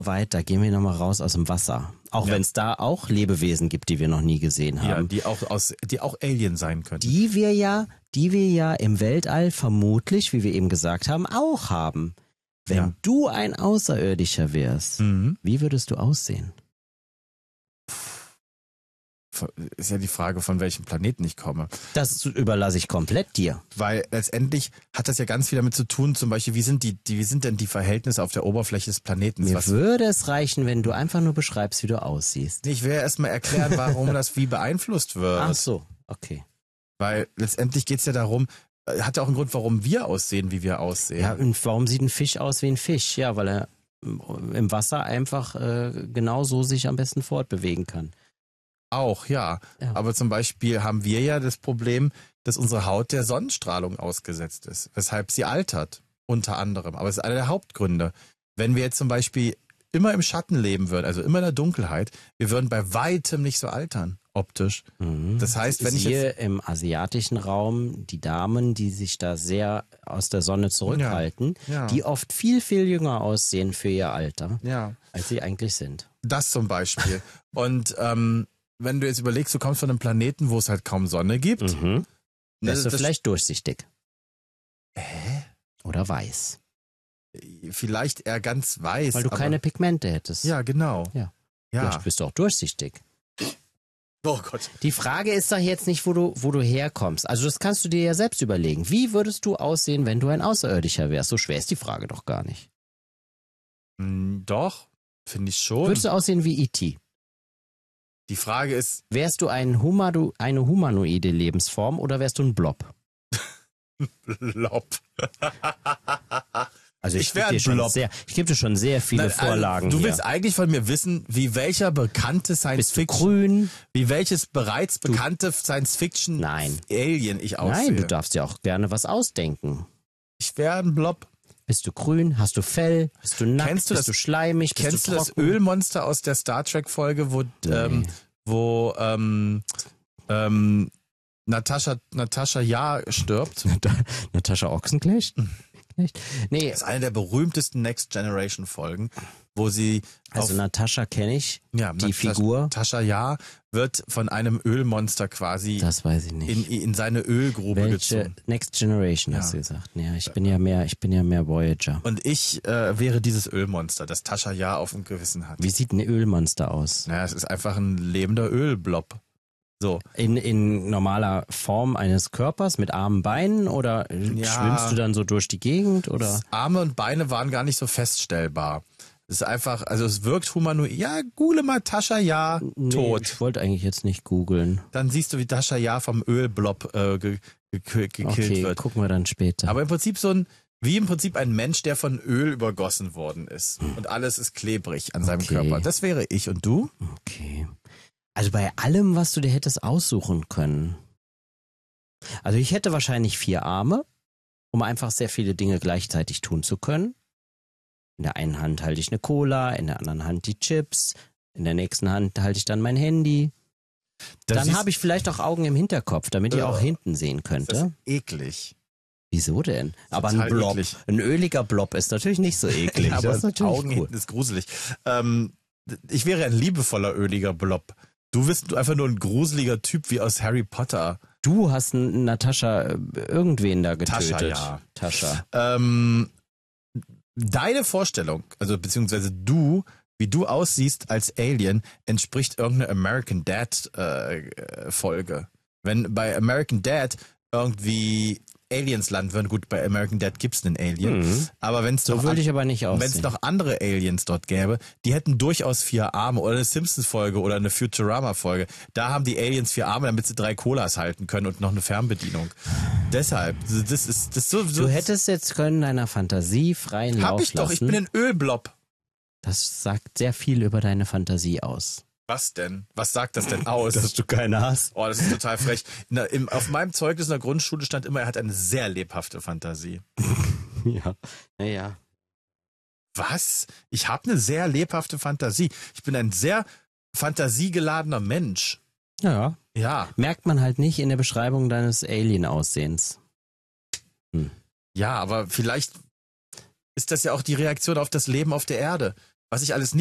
weiter, gehen wir nochmal raus aus dem Wasser. Auch wenn es da auch Lebewesen gibt, die wir noch nie gesehen haben. Ja, die auch Alien sein können. Die wir ja im Weltall vermutlich, wie wir eben gesagt haben, auch haben. Wenn du ein Außerirdischer wärst, wie würdest du aussehen? Ist ja die Frage, von welchem Planeten ich komme. Das überlasse ich komplett dir. Weil letztendlich hat das ja ganz viel damit zu tun, zum Beispiel, wie sind denn die Verhältnisse auf der Oberfläche des Planeten? Mir würde es reichen, wenn du einfach nur beschreibst, wie du aussiehst. Ich will erstmal erklären, warum das wie beeinflusst wird. Ach so, okay. Weil letztendlich geht's ja darum, hat ja auch einen Grund, warum wir aussehen, wie wir aussehen. Ja, und warum sieht ein Fisch aus wie ein Fisch? Ja, weil er im Wasser einfach genauso sich am besten fortbewegen kann. Auch, ja. Aber zum Beispiel haben wir ja das Problem, dass unsere Haut der Sonnenstrahlung ausgesetzt ist, weshalb sie altert, unter anderem. Aber es ist einer der Hauptgründe. Wenn wir jetzt zum Beispiel immer im Schatten leben würden, also immer in der Dunkelheit, wir würden bei weitem nicht so altern, optisch. Das heißt, wenn ich jetzt im asiatischen Raum die Damen, die sich da sehr aus der Sonne zurückhalten, die oft viel, viel jünger aussehen für ihr Alter, als sie eigentlich sind. Das zum Beispiel. Und wenn du jetzt überlegst, du kommst von einem Planeten, wo es halt kaum Sonne gibt. Wärst du vielleicht durchsichtig. Oder weiß. Vielleicht eher ganz weiß. Weil du keine Pigmente hättest. Ja, genau. Ja. Vielleicht bist du auch durchsichtig. Oh Gott. Die Frage ist doch jetzt nicht, wo du herkommst. Also das kannst du dir ja selbst überlegen. Wie würdest du aussehen, wenn du ein Außerirdischer wärst? So schwer ist die Frage doch gar nicht. Doch, finde ich schon. Würdest du aussehen wie E.T.? Die Frage ist... Wärst du eine humanoide Lebensform oder wärst du ein Blob? Blob. Also ich gebe dir schon sehr viele Vorlagen. Du willst eigentlich von mir wissen, wie welcher bekannte Science-Fiction... grün? Wie welches bereits bekannte Science-Fiction-Alien ich aussehe. Nein, du darfst dir auch gerne was ausdenken. Ich wäre ein Blob. Bist du grün? Hast du Fell? Bist du nackt? Bist du schleimig? Kennst du das Ölmonster aus der Star Trek Folge, wo Natascha Ja stirbt? Natascha Ochsenknecht? Nee. Das ist eine der berühmtesten Next Generation Folgen, wo sie... Also Natascha kenne ich, die Figur. Natascha Ja wird von einem Ölmonster quasi... Das weiß ich nicht. In seine Ölgrube gezogen. Next Generation hast du gesagt. Ja, ich bin ja mehr Voyager. Und ich wäre dieses Ölmonster, das Tascha Ja auf dem Gewissen hat. Wie sieht ein Ölmonster aus? Naja, es ist einfach ein lebender Ölblob. So. In normaler Form eines Körpers mit Armen, Beinen oder schwimmst du dann so durch die Gegend? Oder? Arme und Beine waren gar nicht so feststellbar. Es ist einfach, also es wirkt humanoid. Ja, google mal Tascha Ja tot. Ich wollte eigentlich jetzt nicht googeln. Dann siehst du, wie Tascha Ja vom Ölblob gekillt wird. Gucken wir dann später. Aber im Prinzip wie im Prinzip ein Mensch, der von Öl übergossen worden ist. Und alles ist klebrig an seinem Körper. Das wäre ich. Und du? Okay. Also bei allem, was du dir hättest aussuchen können. Also ich hätte wahrscheinlich 4 Arme, um einfach sehr viele Dinge gleichzeitig tun zu können. In der einen Hand halte ich eine Cola, in der anderen Hand die Chips, in der nächsten Hand halte ich dann mein Handy. Dann habe ich vielleicht auch Augen im Hinterkopf, damit ich auch hinten sehen könnte. Das ist eklig. Wieso denn? Aber ein Blob, ein öliger Blob ist natürlich nicht so eklig. Aber das ist natürlich Augen hinten ist gruselig. Ich wäre ein liebevoller, öliger Blob. Du bist einfach nur ein gruseliger Typ wie aus Harry Potter. Du hast Natascha irgendwen da getötet. Tascha. Deine Vorstellung, also beziehungsweise wie du aussiehst als Alien, entspricht irgendeiner American Dad Folge. Wenn bei American Dad irgendwie Aliens landen würden, gut, bei American Dad gibt's einen Alien, aber wenn es noch andere Aliens dort gäbe, die hätten durchaus 4 Arme oder eine Simpsons-Folge oder eine Futurama-Folge. Da haben die Aliens 4 Arme, damit sie 3 Colas halten können und noch eine Fernbedienung. Deshalb, das ist so. Du hättest jetzt können deiner Fantasie freien Lauf lassen. Hab ich doch, ich bin ein Ölblob. Das sagt sehr viel über deine Fantasie aus. Was denn? Was sagt das denn aus? Dass du keine hast. Oh, das ist total frech. Auf meinem Zeugnis in der Grundschule stand immer, er hat eine sehr lebhafte Fantasie. Ja. Was? Ich habe eine sehr lebhafte Fantasie. Ich bin ein sehr fantasiegeladener Mensch. Ja. Ja. Merkt man halt nicht in der Beschreibung deines Alien-Aussehens. Ja, aber vielleicht ist das ja auch die Reaktion auf das Leben auf der Erde. was ich alles